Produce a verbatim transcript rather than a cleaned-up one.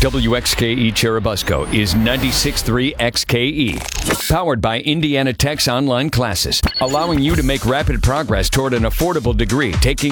W X K E Churubusco is ninety-six point three X K E. Powered by Indiana Tech's online classes, allowing you to make rapid progress toward an affordable degree, taking